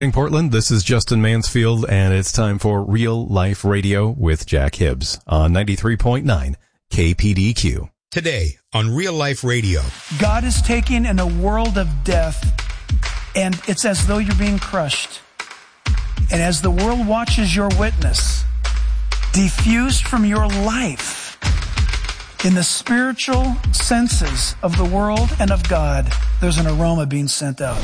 In Portland, this is Justin Mansfield, and it's time for Real Life Radio with Jack Hibbs on 93.9 KPDQ. Today on Real Life Radio. God is taking in a world of death, and it's as though you're being crushed. And as the world watches your witness, diffused from your life in the spiritual senses of the world and of God, there's an aroma being sent out.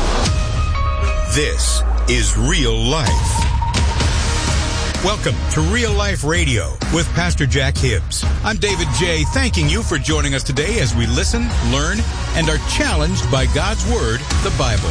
This is Real Life. Welcome to Real Life Radio with Pastor Jack Hibbs. I'm David J. Thanking you for joining us today as we listen, learn, and are challenged by God's Word, the Bible.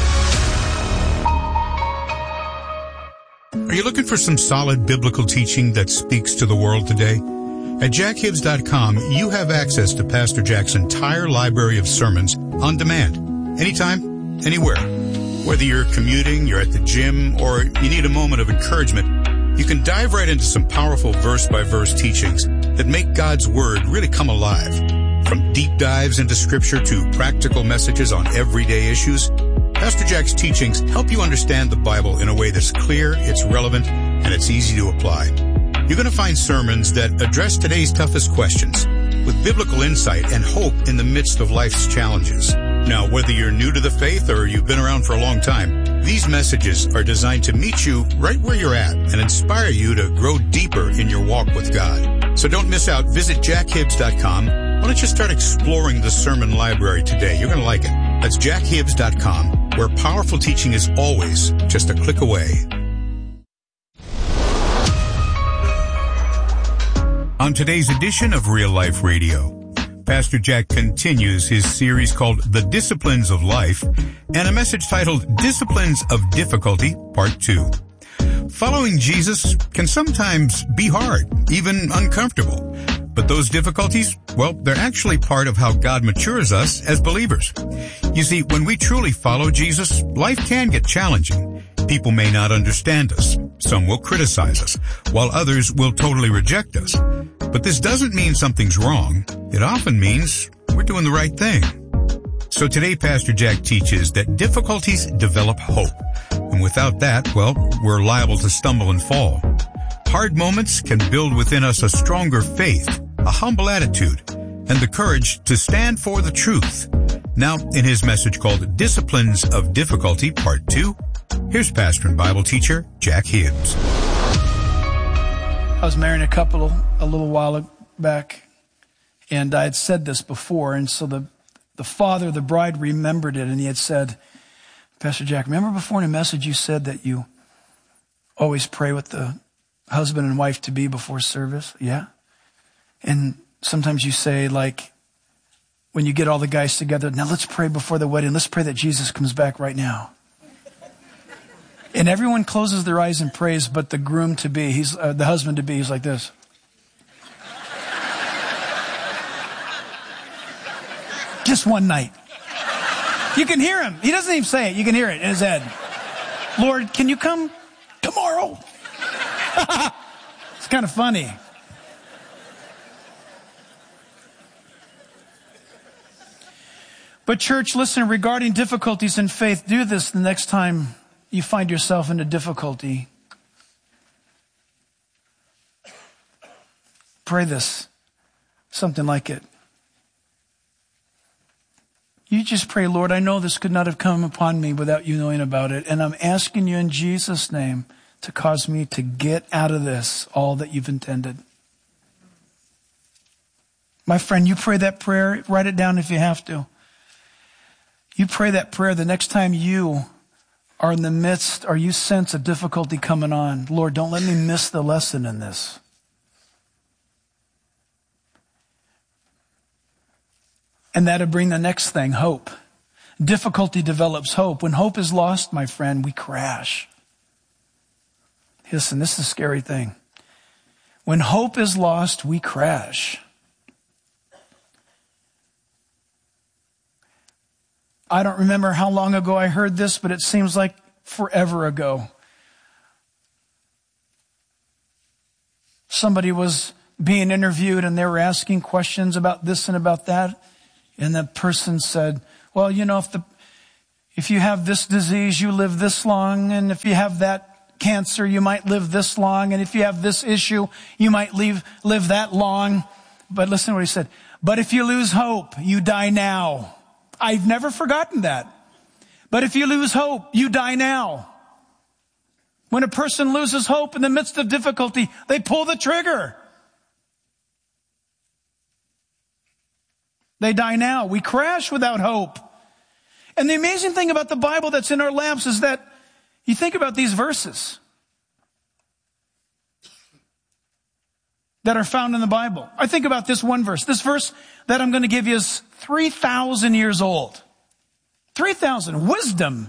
Are you looking for some solid biblical teaching that speaks to the world today? At jackhibbs.com, you have access to Pastor Jack's entire library of sermons on demand, anytime, anywhere. Whether you're commuting, you're at the gym, or you need a moment of encouragement, you can dive right into some powerful verse-by-verse teachings that make God's Word really come alive. From deep dives into Scripture to practical messages on everyday issues, Pastor Jack's teachings help you understand the Bible in a way that's clear, it's relevant, and it's easy to apply. You're going to find sermons that address today's toughest questions with biblical insight and hope in the midst of life's challenges. Now, whether you're new to the faith or you've been around for a long time, these messages are designed to meet you right where you're at and inspire you to grow deeper in your walk with God. So don't miss out. Visit jackhibbs.com. Why don't you start exploring the sermon library today? You're going to like it. That's jackhibbs.com, where powerful teaching is always just a click away. On today's edition of Real Life Radio, Pastor Jack continues his series called The Disciplines of Life and a message titled Disciplines of Difficulty, Part 2. Following Jesus can sometimes be hard, even uncomfortable. But those difficulties, well, they're actually part of how God matures us as believers. You see, when we truly follow Jesus, life can get challenging. People may not understand us. Some will criticize us, while others will totally reject us. But this doesn't mean something's wrong. It often means we're doing the right thing. So today, Pastor Jack teaches that difficulties develop hope. And without that, well, we're liable to stumble and fall. Hard moments can build within us a stronger faith, a humble attitude, and the courage to stand for the truth. Now, in his message called Disciplines of Difficulty, Part 2, here's pastor and Bible teacher Jack Hibbs. I was marrying a couple a little while back, and I had said this before, and so the father of the bride remembered it, and he had said, Pastor Jack, remember before in a message you said that you always pray with the husband and wife to be before service? Yeah. And sometimes you say, like, when you get all the guys together, now let's pray before the wedding. Let's pray that Jesus comes back right now. And everyone closes their eyes and prays, but the groom-to-be, the husband-to-be, he's like this. Just one night. You can hear him. He doesn't even say it. You can hear it in his head. Lord, can you come tomorrow? It's kind of funny. But church, listen, regarding difficulties in faith, do this the next time you find yourself in a difficulty. Pray this, something like it. You just pray, Lord, I know this could not have come upon me without you knowing about it. And I'm asking you in Jesus' name to cause me to get out of this all that you've intended. My friend, you pray that prayer, write it down if you have to. You pray that prayer the next time you are in the midst or you sense a difficulty coming on. Lord, don't let me miss the lesson in this. And that'll bring the next thing, hope. Difficulty develops hope. When hope is lost, my friend, we crash. Listen, this is a scary thing. When hope is lost, we crash. I don't remember how long ago I heard this, but it seems like forever ago. Somebody was being interviewed and they were asking questions about this and about that. And the person said, well, if you have this disease, you live this long. And if you have that cancer, you might live this long. And if you have this issue, you might live that long. But listen to what he said. But if you lose hope, you die now. I've never forgotten that. But if you lose hope, you die now. When a person loses hope in the midst of difficulty, they pull the trigger. They die now. We crash without hope. And the amazing thing about the Bible that's in our laps is that you think about these verses that are found in the Bible. I think about this one verse. This verse that I'm going to give you is 3,000 years old. 3,000. Wisdom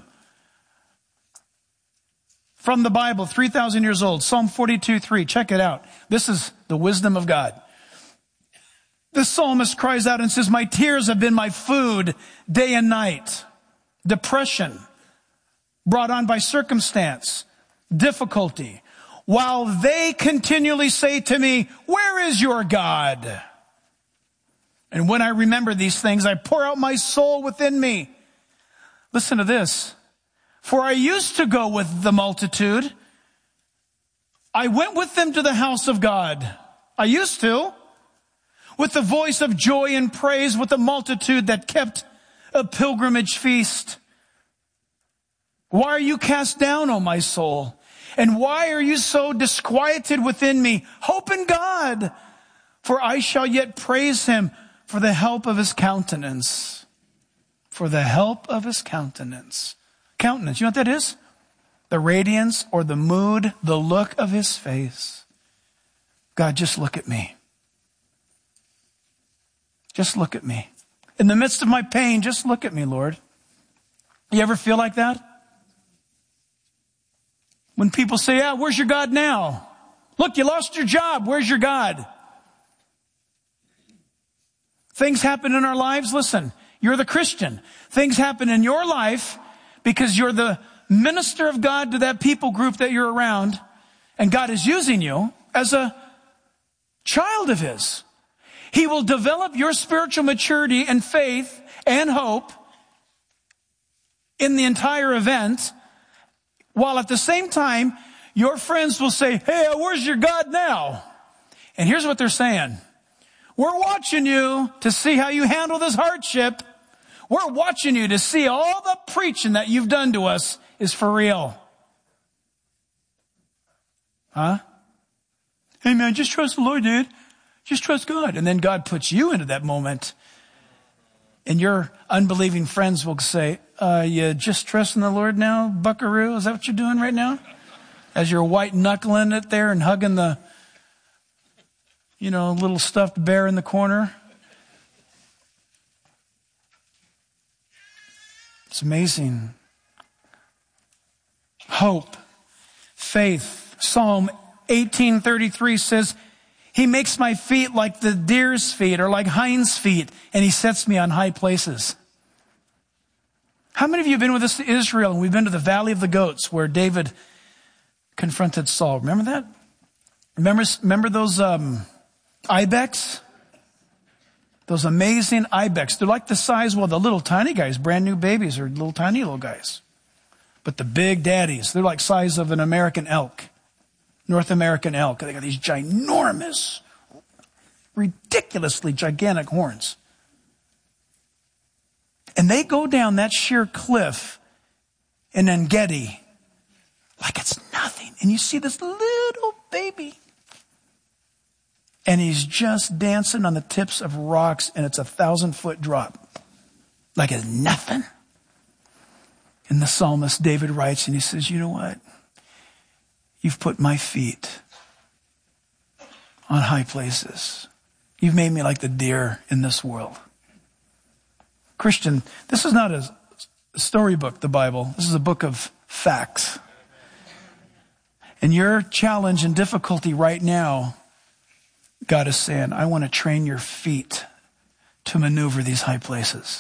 from the Bible, 3,000 years old. Psalm 42:3. Check it out. This is the wisdom of God. The psalmist cries out and says, my tears have been my food day and night. Depression brought on by circumstance, difficulty, while they continually say to me, where is your God? And when I remember these things, I pour out my soul within me. Listen to this. For I used to go with the multitude. I went with them to the house of God. I used to. With the voice of joy and praise, with the multitude that kept a pilgrimage feast. Why are you cast down, O my soul? And why are you so disquieted within me? Hope in God, for I shall yet praise him for the help of his countenance. For the help of his countenance. Countenance, you know what that is? The radiance or the mood, the look of his face. God, just look at me. Just look at me. In the midst of my pain, just look at me, Lord. You ever feel like that? When people say, yeah, where's your God now? Look, you lost your job. Where's your God? Things happen in our lives. Listen, you're the Christian. Things happen in your life because you're the minister of God to that people group that you're around. And God is using you as a child of his. He will develop your spiritual maturity and faith and hope in the entire event, while at the same time, your friends will say, hey, where's your God now? And here's what they're saying. We're watching you to see how you handle this hardship. We're watching you to see all the preaching that you've done to us is for real. Huh? Hey man, just trust the Lord, dude. Just trust God. And then God puts you into that moment. And your unbelieving friends will say, you just trusting the Lord now, buckaroo? Is that what you're doing right now? As you're white knuckling it there and hugging the, little stuffed bear in the corner. It's amazing. Hope, faith. Psalm 18:33 says, he makes my feet like the deer's feet or like hinds feet, and he sets me on high places. How many of you have been with us to Israel and we've been to the Valley of the Goats where David confronted Saul? Remember that? Remember those ibex? Those amazing ibex. They're like the size, the little tiny guys, brand new babies, are little tiny little guys. But the big daddies, they're like size of an American elk. North American elk. They got these ginormous, ridiculously gigantic horns. And they go down that sheer cliff in En-Gedi like it's nothing. And you see this little baby. And he's just dancing on the tips of rocks, and it's a 1,000-foot drop. Like it's nothing. And the psalmist David writes, and he says, you know what? You've put my feet on high places. You've made me like the deer in this world. Christian, this is not a storybook, the Bible. This is a book of facts. And your challenge and difficulty right now, God is saying, I want to train your feet to maneuver these high places.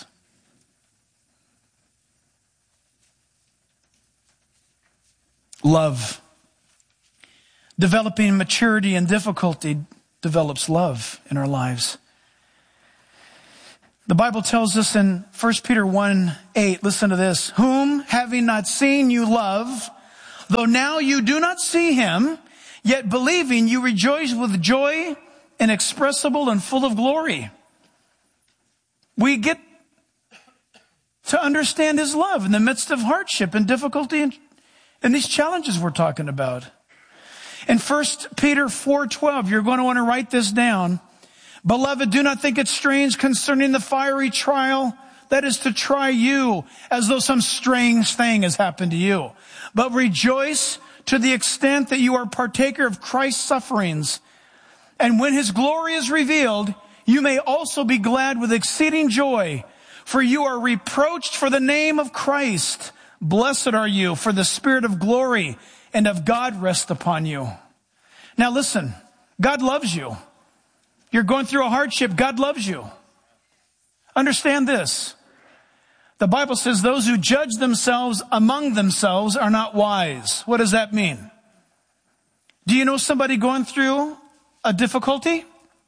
Love. Developing maturity and difficulty develops love in our lives. The Bible tells us in 1 Peter 1:8, listen to this, whom having not seen you love, though now you do not see him, yet believing you rejoice with joy inexpressible and full of glory. We get to understand his love in the midst of hardship and difficulty and these challenges we're talking about. In 1 Peter 4:12, you're going to want to write this down. Beloved, do not think it strange concerning the fiery trial that is to try you, as though some strange thing has happened to you. But rejoice to the extent that you are partaker of Christ's sufferings. And when his glory is revealed, you may also be glad with exceeding joy, for you are reproached for the name of Christ. Blessed are you, for the Spirit of glory and of God rests upon you. Now listen, God loves you. You're going through a hardship, God loves you. Understand this. The Bible says those who judge themselves among themselves are not wise. What does that mean? Do you know somebody going through a difficulty?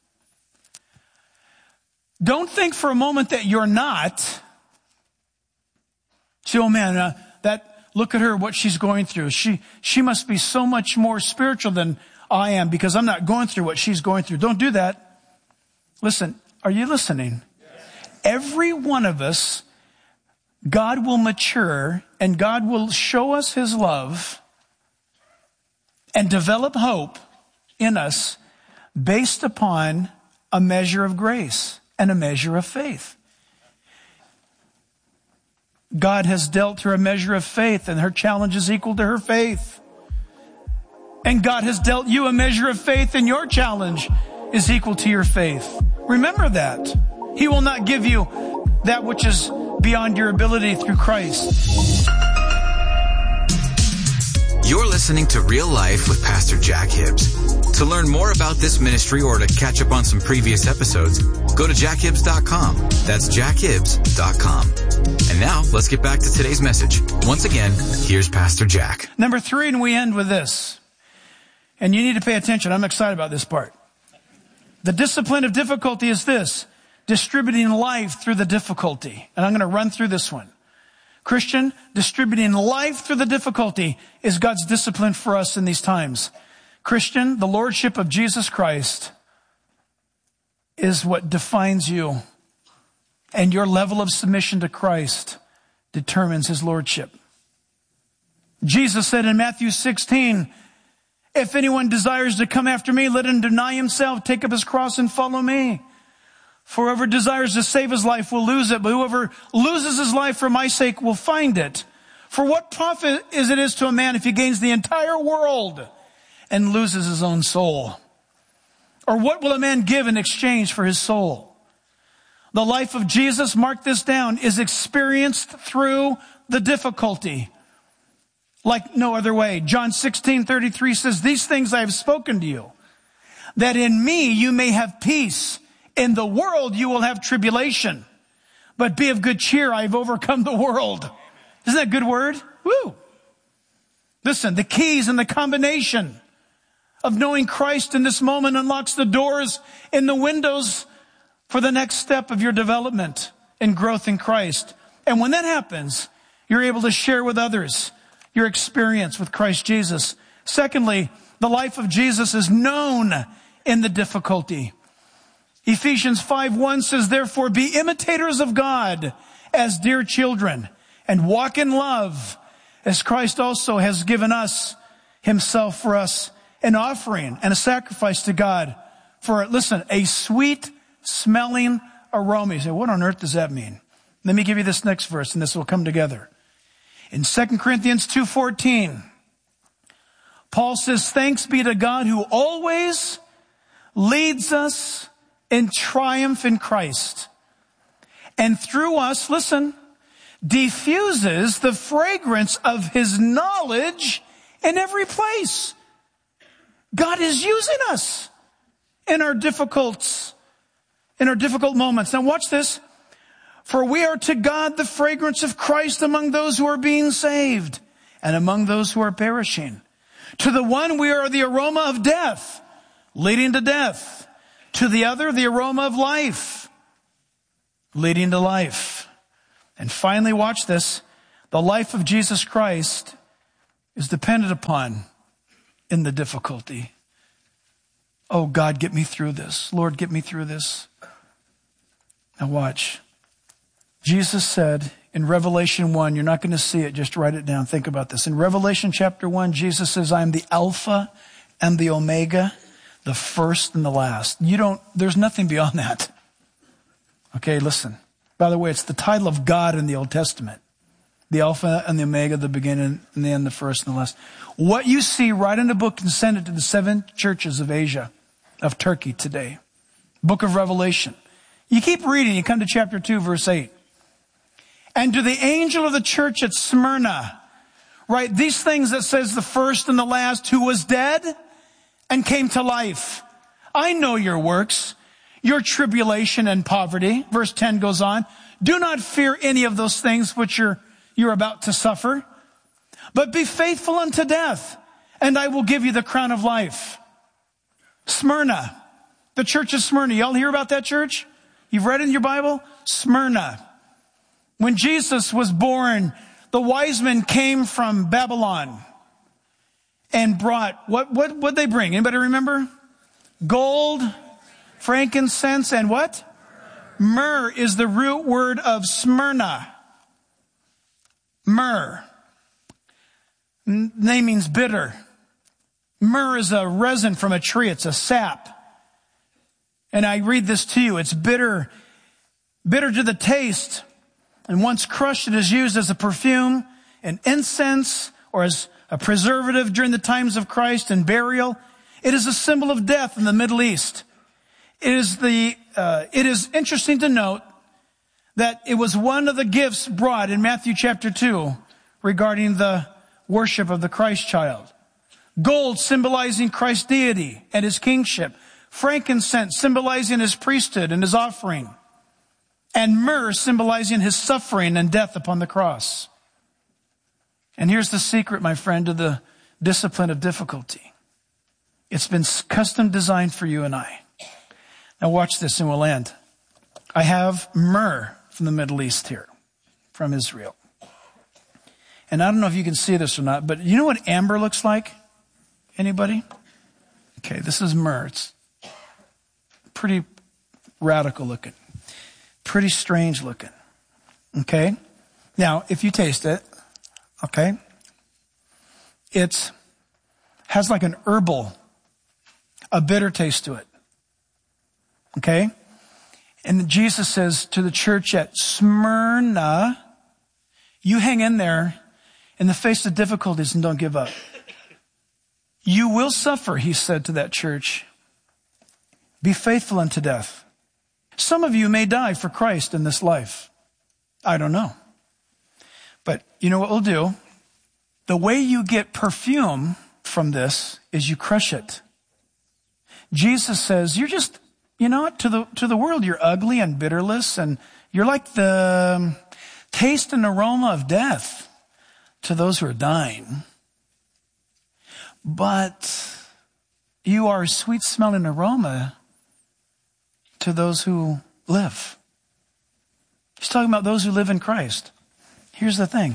Don't think for a moment that you're not. Say, oh man, look at her, what she's going through. She must be so much more spiritual than I am because I'm not going through what she's going through. Don't do that. Listen, are you listening? Yes. Every one of us, God will mature and God will show us his love and develop hope in us based upon a measure of grace and a measure of faith. God has dealt her a measure of faith and her challenge is equal to her faith. And God has dealt you a measure of faith and your challenge is equal to your faith. Remember that. He will not give you that which is beyond your ability through Christ. You're listening to Real Life with Pastor Jack Hibbs. To learn more about this ministry or to catch up on some previous episodes, go to jackhibbs.com. That's jackhibbs.com. And now, let's get back to today's message. Once again, here's Pastor Jack. Number 3, and we end with this. And you need to pay attention. I'm excited about this part. The discipline of difficulty is this, distributing life through the difficulty. And I'm going to run through this one. Christian, distributing life through the difficulty is God's discipline for us in these times. Christian, the lordship of Jesus Christ is what defines you. And your level of submission to Christ determines his lordship. Jesus said in Matthew 16, if anyone desires to come after me, let him deny himself, take up his cross and follow me. For whoever desires to save his life will lose it, but whoever loses his life for my sake will find it. For what profit is it to a man if he gains the entire world and loses his own soul? Or what will a man give in exchange for his soul? The life of Jesus, mark this down, is experienced through the difficulty. Like no other way. John 16:33 says, these things I have spoken to you, that in me you may have peace. In the world you will have tribulation, but be of good cheer. I have overcome the world. Isn't that a good word? Woo! Listen, the keys and the combination of knowing Christ in this moment unlocks the doors and the windows for the next step of your development and growth in Christ. And when that happens, you're able to share with others your experience with Christ Jesus. Secondly, the life of Jesus is known in the difficulty. Ephesians 5:1 says, therefore be imitators of God as dear children and walk in love as Christ also has given us himself for us, an offering and a sacrifice to God for, listen, a sweet smelling aroma. You say, what on earth does that mean? Let me give you this next verse and this will come together. In 2 Corinthians 2:14, Paul says, thanks be to God who always leads us in triumph in Christ. And through us, listen, diffuses the fragrance of his knowledge in every place. God is using us in our difficult moments. Now watch this. For we are to God the fragrance of Christ among those who are being saved and among those who are perishing. To the one we are the aroma of death, leading to death. To the other, the aroma of life. leading to life. And finally, watch this. The life of Jesus Christ is dependent upon in the difficulty. Oh, God, get me through this. Lord, get me through this. Now watch. Jesus said in Revelation 1, you're not going to see it, just write it down. Think about this. In Revelation chapter 1, Jesus says, I am the Alpha and the Omega, the first and the last. There's nothing beyond that. Okay, listen. By the way, it's the title of God in the Old Testament. The Alpha and the Omega, the beginning and the end, the first and the last. What you see, write in a book and send it to the 7 churches of Asia, of Turkey today. Book of Revelation. You keep reading, you come to chapter 2, verse 8. And to the angel of the church at Smyrna, write these things that says the first and the last, who was dead and came to life. I know your works, your tribulation and poverty. Verse 10 goes on. Do not fear any of those things which you're about to suffer, but be faithful unto death, and I will give you the crown of life. Smyrna, the church of Smyrna. Y'all hear about that church? You've read in your Bible? Smyrna. When Jesus was born, the wise men came from Babylon and brought, what'd they bring? Anybody remember? Gold, frankincense, and what? Myrrh is the root word of Smyrna. Myrrh. Name means bitter. Myrrh is a resin from a tree. It's a sap. And I read this to you. It's bitter to the taste. And once crushed, it is used as a perfume and incense or as a preservative during the times of Christ and burial. It is a symbol of death in the Middle East. It is interesting to note that it was one of the gifts brought in Matthew chapter 2 regarding the worship of the Christ child. Gold symbolizing Christ's deity and his kingship. Frankincense symbolizing his priesthood and his offering. And myrrh symbolizing his suffering and death upon the cross. And here's the secret, my friend, to the discipline of difficulty. It's been custom designed for you and I. Now watch this and we'll end. I have myrrh from the Middle East here, from Israel. And I don't know if you can see this or not, but you know what amber looks like? Anybody? Okay, this is myrrh. It's pretty radical looking. Pretty strange looking. Okay? Now, if you taste it, okay, it has like an herbal, a bitter taste to it. Okay? And Jesus says to the church at Smyrna, you hang in there in the face of difficulties and don't give up. You will suffer, he said to that church. Be faithful unto death. Some of you may die for Christ in this life. I don't know. But you know what we'll do? The way you get perfume from this is you crush it. Jesus says, you're just, to the world, you're ugly and bitterless, and you're like the taste and aroma of death to those who are dying. But you are a sweet smelling aroma to those who live. He's talking about those who live in Christ. Here's the thing.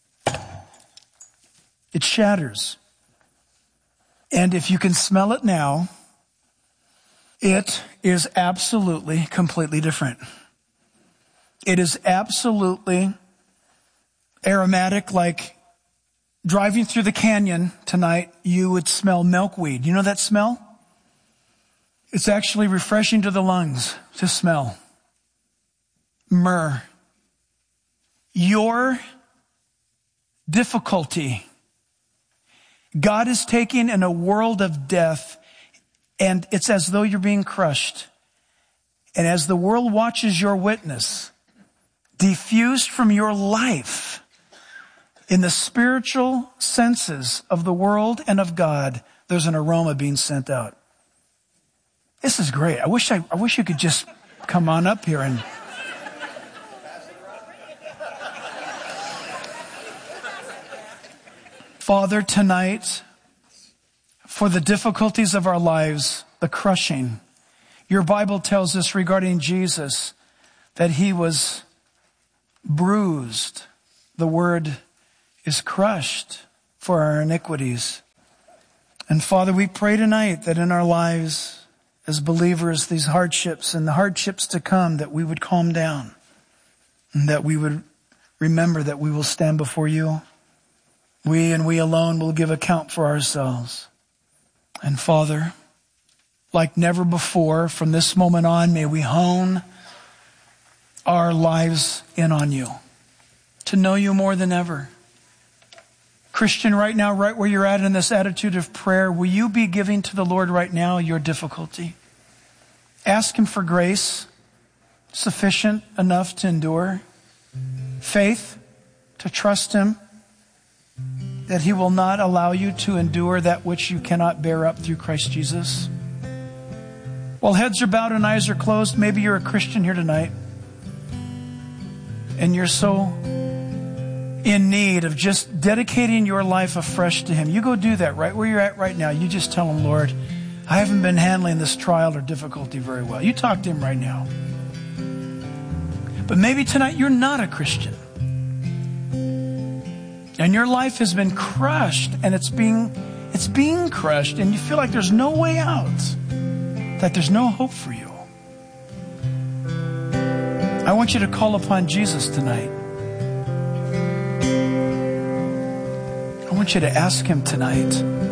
It shatters. And if you can smell it now, it is absolutely, completely different. It is absolutely aromatic, like driving through the canyon tonight, you would smell milkweed. You know that smell? It's actually refreshing to the lungs to smell. Myrrh. Your difficulty, God is taking in a world of death, and it's as though you're being crushed. And as the world watches your witness, diffused from your life in the spiritual senses of the world and of God, there's an aroma being sent out. This is great. I wish you could just come on up here and Father, tonight, for the difficulties of our lives, the crushing, your Bible tells us regarding Jesus that he was bruised. The word is crushed for our iniquities. And Father, we pray tonight that in our lives as believers, these hardships and the hardships to come, that we would calm down and that we would remember that we will stand before you. We and we alone will give account for ourselves. And Father, like never before, from this moment on, may we hone our lives in on you, to know you more than ever. Christian, right now, right where you're at in this attitude of prayer, will you be giving to the Lord right now your difficulty? Ask him for grace sufficient enough to endure, faith to trust him, that he will not allow you to endure that which you cannot bear up through Christ Jesus. While heads are bowed and eyes are closed, maybe you're a Christian here tonight and you're so in need of just dedicating your life afresh to him. You go do that right where you're at right now. You just tell him, Lord, I haven't been handling this trial or difficulty very well. You talk to him right now. But maybe tonight you're not a Christian. And your life has been crushed, and it's being crushed, and you feel like there's no way out, that there's no hope for you. I want you to call upon Jesus tonight. I want you to ask him tonight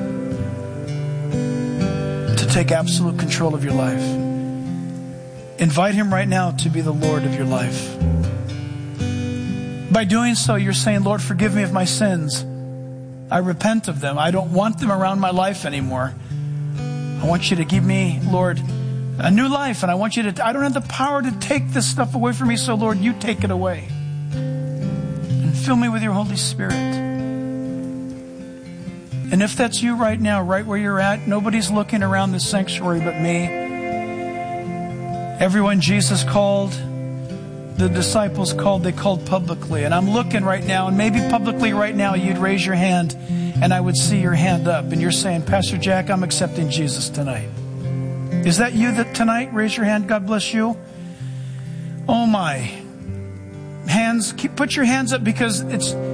to take absolute control of your life. Invite him right now to be the Lord of your life. By doing so, you're saying, Lord, forgive me of my sins. I repent of them. I don't want them around my life anymore. I want you to give me, Lord, a new life. And I want you to, I don't have the power to take this stuff away from me. So Lord, you take it away. And fill me with your Holy Spirit. And if that's you right now, right where you're at, nobody's looking around this sanctuary but me. Everyone Jesus called, the disciples called, they called publicly. And I'm looking right now, and maybe publicly right now you'd raise your hand and I would see your hand up. And you're saying, Pastor Jack, I'm accepting Jesus tonight. Is that you that tonight? Raise your hand. God bless you. Oh my. Hands, put your hands up, because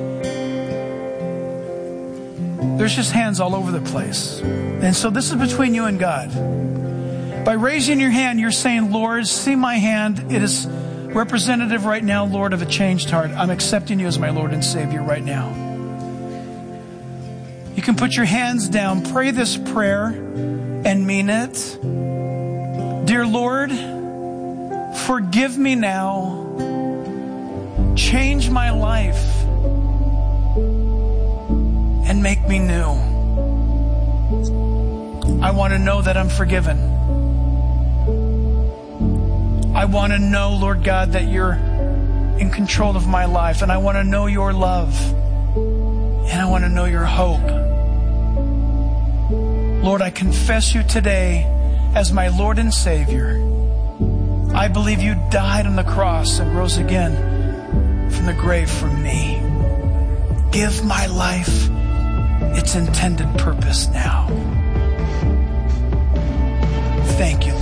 there's just hands all over the place. And so this is between you and God. By raising your hand, you're saying, Lord, see my hand. It is representative right now, Lord, of a changed heart. I'm accepting you as my Lord and Savior right now. You can put your hands down. Pray this prayer and mean it. Dear Lord, forgive me now. Change my life and make me new. I want to know that I'm forgiven. I want to know, Lord God, that you're in control of my life. And I want to know your love. And I want to know your hope. Lord, I confess you today as my Lord and Savior. I believe you died on the cross and rose again from the grave for me. Give my life its intended purpose now. Thank you,